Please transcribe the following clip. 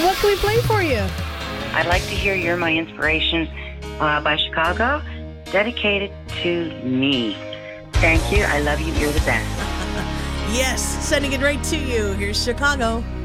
what can we play for you? I'd like to hear You're My Inspiration by Chicago, dedicated to me. Thank you. I love you. You're the best. Yes, sending it right to you. Here's Chicago.